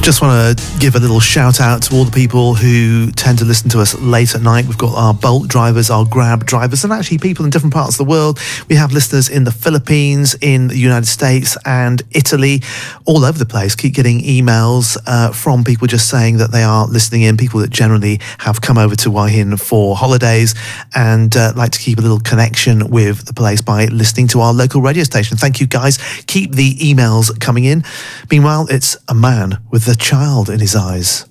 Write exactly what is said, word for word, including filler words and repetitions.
Just want to give a little shout out to all the people who tend to listen to us late at night. We've got our Bolt drivers, our Grab drivers, and actually people in different parts of the world. We have listeners in the Philippines, in the United States and Italy, all over the place. Keep getting emails uh, from people just saying that they are listening in, people that generally have come over to Waihin for holidays and uh, like to keep a little connection with the place by listening to our local radio station. Thank you guys. Keep the emails coming in. Meanwhile, it's a man with a child in his eyes.